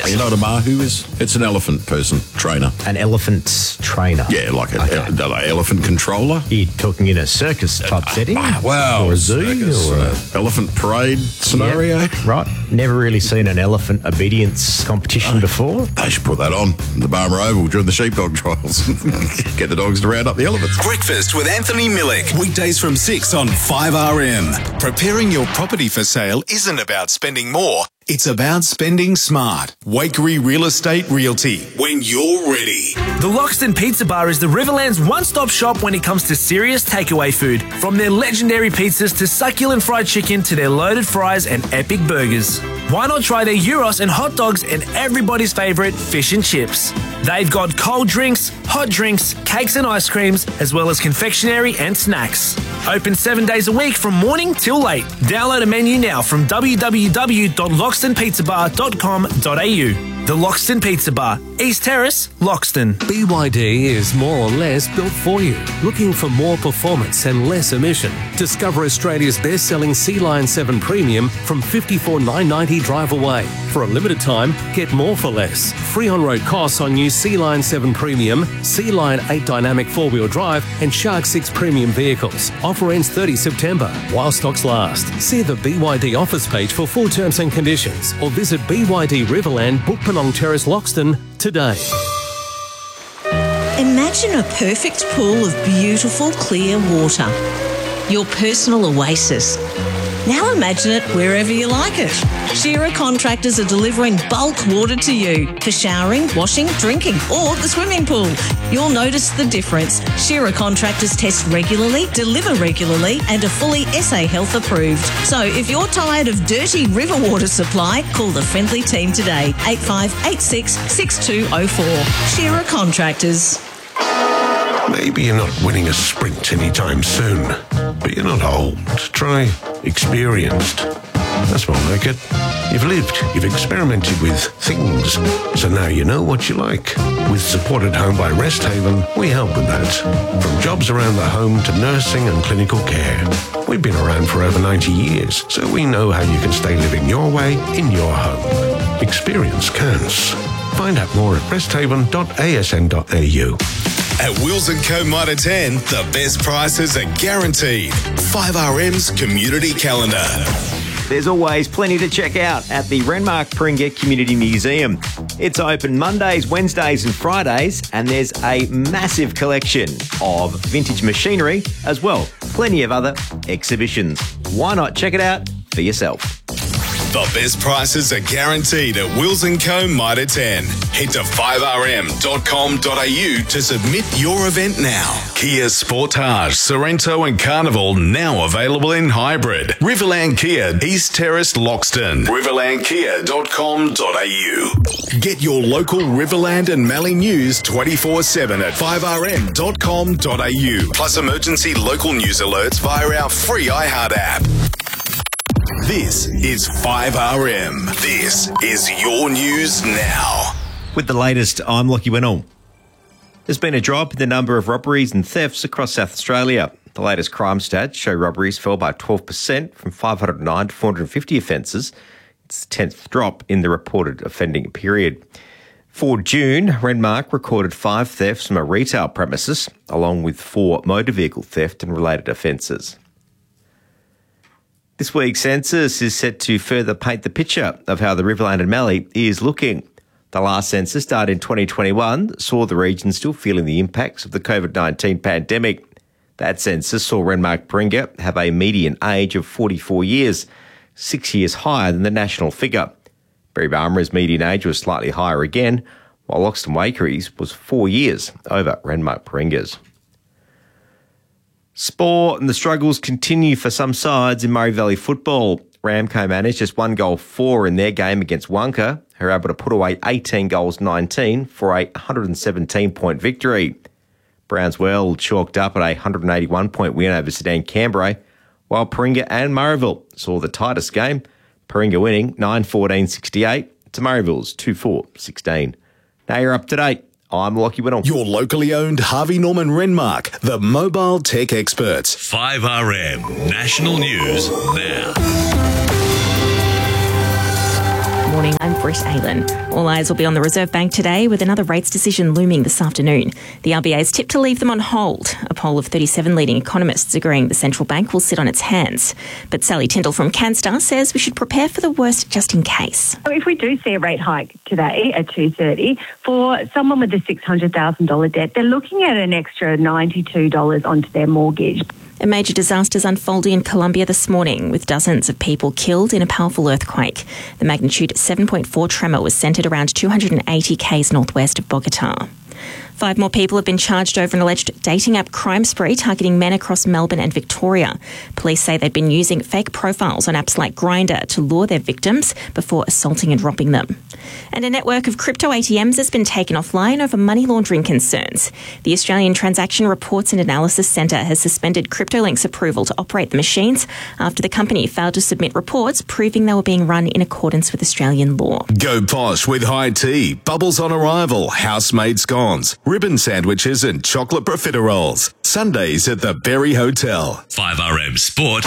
You know what a mahu is? It's an elephant person, trainer. An elephant trainer? Yeah, like an elephant controller. You're talking in a circus type setting? Wow. Or a zoo? Or elephant parade scenario. Yeah, right. Never really seen an elephant obedience competition before. They should put that on the Barmer Oval during the sheepdog trials. Get the dogs to round up the elephants. Breakfast with Anthony Millick. Weekdays from 6 on 5RM. Preparing your property for sale isn't about spending more. It's about spending smart. Wakery Real Estate Realty. When you're ready. The Loxton Pizza Bar is the Riverland's one-stop shop when it comes to serious takeaway food. From their legendary pizzas to succulent fried chicken to their loaded fries and epic burgers. Why not try their gyros and hot dogs and everybody's favourite fish and chips? They've got cold drinks, hot drinks, cakes and ice creams, as well as confectionery and snacks. Open 7 days a week from morning till late. Download a menu now from www.loxtonpizzabar.com.au. The Loxton Pizza Bar, East Terrace, Loxton. BYD is more or less built for you. Looking for more performance and less emission? Discover Australia's best-selling Sea-Line 7 Premium from $54,990 drive away. For a limited time, get more for less. Free on-road costs on new Sea-Line 7 Premium, Sea-Line 8 Dynamic 4-wheel drive and Shark 6 Premium vehicles. Offer ends 30 September while stocks last. See the BYD offers page for full terms and conditions or visit BYD Riverland, Bookpenong Terrace, Loxton today. Imagine a perfect pool of beautiful, clear water. Your personal oasis. Now imagine it wherever you like it. Shearer Contractors are delivering bulk water to you for showering, washing, drinking, or the swimming pool. You'll notice the difference. Shearer Contractors test regularly, deliver regularly, and are fully SA Health approved. So if you're tired of dirty river water supply, call the friendly team today. 8586 6204. Shearer Contractors. Maybe you're not winning a sprint anytime soon, but you're not old. Try experienced. That's more like it. You've lived, you've experimented with things, so now you know what you like. With Support at Home by Rest Haven, we help with that. From jobs around the home to nursing and clinical care. We've been around for over 90 years, so we know how you can stay living your way in your home. Experience counts. Find out more at resthaven.asn.au. At Wills & Co. Mitre 10, the best prices are guaranteed. 5RM's Community Calendar. There's always plenty to check out at the Renmark Paringa Community Museum. It's open Mondays, Wednesdays and Fridays, and there's a massive collection of vintage machinery as well. Plenty of other exhibitions. Why not check it out for yourself? The best prices are guaranteed at Wills & Co. Mitre 10. Head to 5rm.com.au to submit your event now. Kia Sportage, Sorrento and Carnival now available in hybrid. Riverland Kia, East Terrace, Loxton. riverlandkia.com.au. Get your local Riverland and Mallee news 24/7 at 5rm.com.au. Plus emergency local news alerts via our free iHeart app. This is 5RM. This is your news now. With the latest, I'm Lockie Winnell. There's been a drop in the number of robberies and thefts across South Australia. The latest crime stats show robberies fell by 12% from 509 to 450 offences. It's the 10th drop in the reported offending period. For June, Renmark recorded 5 thefts from a retail premises, along with 4 motor vehicle theft and related offences. This week's census is set to further paint the picture of how the Riverland and Mallee is looking. The last census, started in 2021, saw the region still feeling the impacts of the COVID-19 pandemic. That census saw Renmark Paringa have a median age of 44 years, 6 years higher than the national figure. Berry Barmera's median age was slightly higher again, while Loxton Wakery's was 4 years over Renmark Paringa's. Sport and the struggles continue for some sides in Murray Valley football. Ramco managed just 1 goal 4 in their game against Wonka, who were able to put away 18 goals 19 for a 117-point victory. Brownswell chalked up at a 181-point win over Sedan Canberra, while Paringa and Murrayville saw the tightest game, Paringa winning 9-14-68 to Murrayville's 2-4-16. Now you're up to date. I'm Lockie Winnell. Your locally owned Harvey Norman Renmark, the mobile tech experts. 5RM National News now. morning, I'm Britt Aylan. All eyes will be on the Reserve Bank today with another rates decision looming this afternoon. The RBA is tipped to leave them on hold. A poll of 37 leading economists agreeing the central bank will sit on its hands. But Sally Tyndall from CanStar says we should prepare for the worst just in case. So if we do see a rate hike today at 2.30, for someone with a $600,000 debt, they're looking at an extra $92 onto their mortgage. A major disaster is unfolding in Colombia this morning, with dozens of people killed in a powerful earthquake. The magnitude 7.4 tremor was centred around 280 k's northwest of Bogota. 5 more people have been charged over an alleged dating app crime spree targeting men across Melbourne and Victoria. Police say they'd been using fake profiles on apps like Grindr to lure their victims before assaulting and robbing them. And a network of crypto ATMs has been taken offline over money laundering concerns. The Australian Transaction Reports and Analysis Centre has suspended CryptoLink's approval to operate the machines after the company failed to submit reports proving they were being run in accordance with Australian law. Go posh with high tea, bubbles on arrival, house-made scones, ribbon sandwiches and chocolate profiteroles. Sundays at the Berry Hotel. 5RM Sport.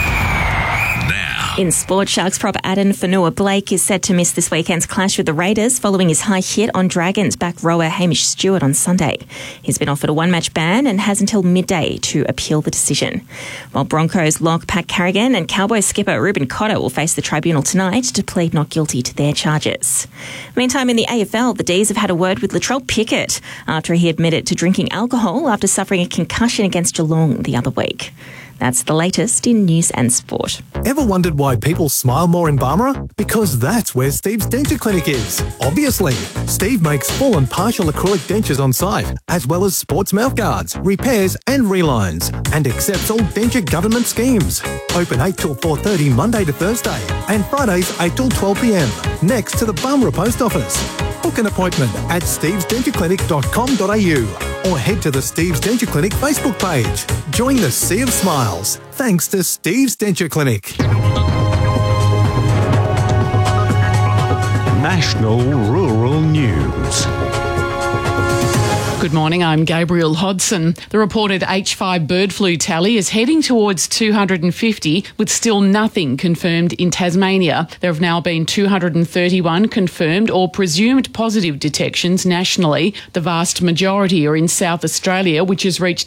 Now. In sport, Sharks prop Aden Fanua-Blake is set to miss this weekend's clash with the Raiders following his high hit on Dragons back rower Hamish Stewart on Sunday. He's been offered a one-match ban and has until midday to appeal the decision. While Broncos lock Pat Carrigan and Cowboys skipper Ruben Cotter will face the tribunal tonight to plead not guilty to their charges. Meantime, in the AFL, the D's have had a word with Latrell Pickett after he admitted to drinking alcohol after suffering a concussion against Geelong the other week. That's the latest in news and sport. Ever wondered why people smile more in Barmera? Because that's where Steve's Denture Clinic is. Obviously, Steve makes full and partial acrylic dentures on site, as well as sports mouth guards, repairs and relines, and accepts all denture government schemes. Open 8 till 4:30 Monday to Thursday, and Fridays 8 till 12 p.m, next to the Barmera Post Office. Book an appointment at stevesdentureclinic.com.au or head to the Steve's Denture Clinic Facebook page. Join the sea of smiles, thanks to Steve's Denture Clinic. National Rural News. Good morning, I'm Gabriel Hodson. The reported H5 bird flu tally is heading towards 250, with still nothing confirmed in Tasmania. There have now been 231 confirmed or presumed positive detections nationally. The vast majority are in South Australia, which has reached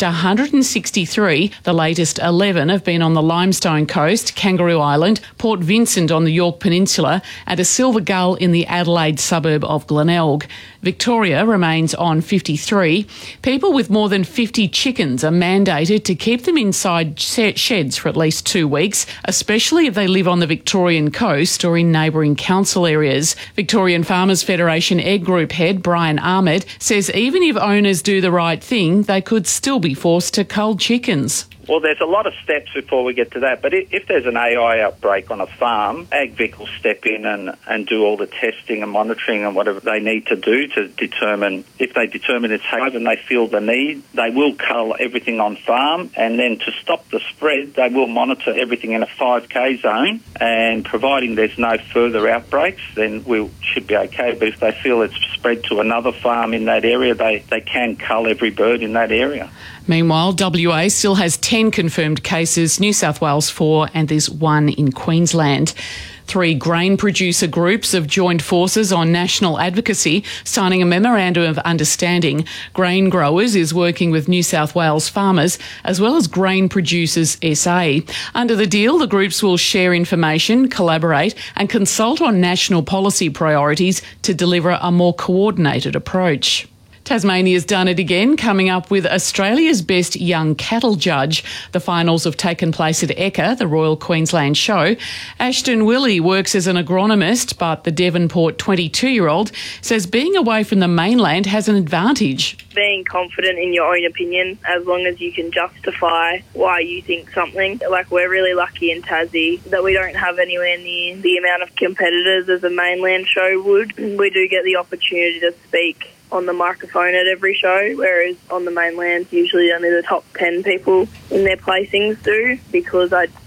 163. The latest 11 have been on the Limestone Coast, Kangaroo Island, Port Vincent on the Yorke Peninsula, and a silver gull in the Adelaide suburb of Glenelg. Victoria remains on 53. People with more than 50 chickens are mandated to keep them inside sheds for at least 2 weeks, especially if they live on the Victorian coast or in neighbouring council areas. Victorian Farmers Federation Egg Group head Brian Ahmed says even if owners do the right thing, they could still be forced to cull chickens. Well, there's a lot of steps before we get to that, but if there's an AI outbreak on a farm, AgVic will step in and do all the testing and monitoring and whatever they need to do to determine, if they determine it's hive and they feel the need, they will cull everything on farm, and then to stop the spread, they will monitor everything in a 5K zone, and providing there's no further outbreaks, then we should be okay. But if they feel it's spread to another farm in that area, they can cull every bird in that area. Meanwhile, WA still has 10 confirmed cases, New South Wales 4, and there's 1 in Queensland. 3 grain producer groups have joined forces on national advocacy, signing a memorandum of understanding. Grain Growers is working with New South Wales farmers as well as Grain Producers SA. Under the deal, the groups will share information, collaborate and consult on national policy priorities to deliver a more coordinated approach. Tasmania's done it again, coming up with Australia's best young cattle judge. The finals have taken place at Ekka, the Royal Queensland Show. Ashton Willey works as an agronomist, but the Devonport 22-year-old says being away from the mainland has an advantage. Being confident in your own opinion, as long as you can justify why you think something. Like, we're really lucky in Tassie that we don't have anywhere near the amount of competitors as a mainland show would. We do get the opportunity to speak on the microphone at every show, whereas on the mainland usually only the top 10 people in their placings do, because I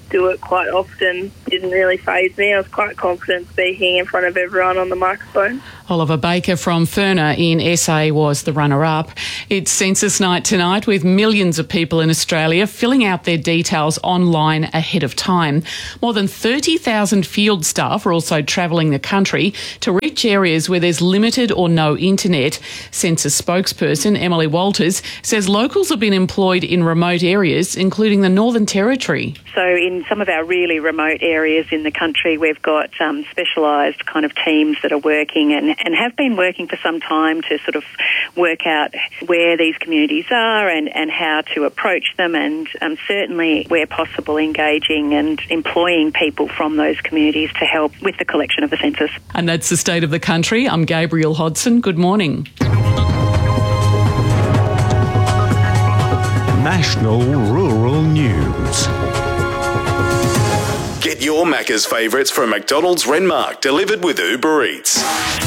do it quite often didn't really faze me. I was quite confident speaking in front of everyone on the microphone. Oliver Baker from Furner in SA was the runner-up. It's Census Night tonight with millions of people in Australia filling out their details online ahead of time. More than 30,000 field staff are also travelling the country to reach areas where there's limited or no internet. Census spokesperson Emily Walters says locals have been employed in remote areas, including the Northern Territory. So in some of our really remote areas in the country, we've got specialised kind of teams that are working and have been working for some time to sort of work out where these communities are and how to approach them, and certainly where possible engaging and employing people from those communities to help with the collection of the census. And that's the state of the country. I'm Gabrielle Hodson. Good morning. National Rural News. Get your Macca's favourites from McDonald's Renmark, delivered with Uber Eats.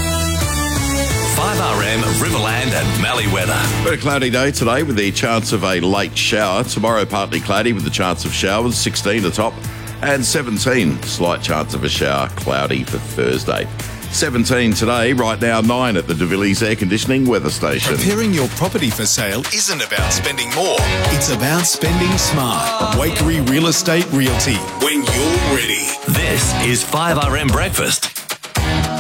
5RM, Riverland and Mallee weather. But a cloudy day today with the chance of a late shower. Tomorrow partly cloudy with the chance of showers, 16 atop, and 17 slight chance of a shower, cloudy for Thursday. 17 today, right now 9 at the De Villiers Air Conditioning Weather Station. Preparing your property for sale isn't about spending more, it's about spending smart. Wakery Real Estate Realty, when you're ready. This is 5RM Breakfast